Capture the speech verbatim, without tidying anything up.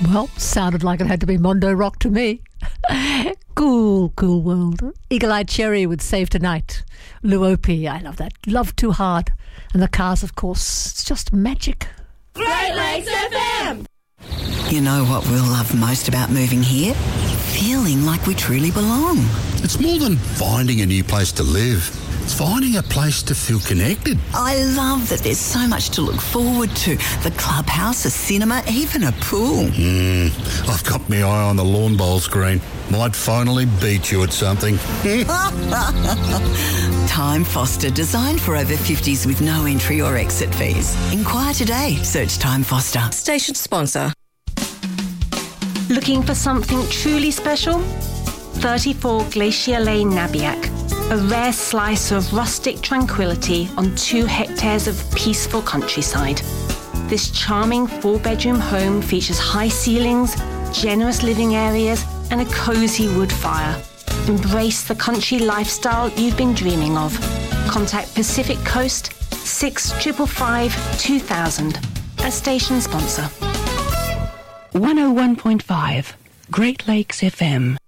Well, sounded like it had to be Mondo Rock to me. Cool, cool world. Eagle-Eyed Cherry with Save Tonight. Luopi, I love that. Love Too Hard. And the Cars, of course. It's just magic. Great Lakes F M! You know what we'll love most about moving here? Feeling like we truly belong. It's more than finding a new place to live. It's finding a place to feel connected. I love that there's so much to look forward to. The clubhouse, a cinema, even a pool. Mm, I've got my eye on the lawn bowl screen. Might finally beat you at something. Time Foster, designed for over fifties with no entry or exit fees. Inquire today. Search Time Foster. Station sponsor. Looking for something truly special? thirty-four Glacier Lane, Nabiac. A rare slice of rustic tranquility on two hectares of peaceful countryside. This charming four-bedroom home features high ceilings, generous living areas, and a cosy wood fire. Embrace the country lifestyle you've been dreaming of. Contact Pacific Coast six five five five two thousand. A station sponsor. one oh one point five Great Lakes F M.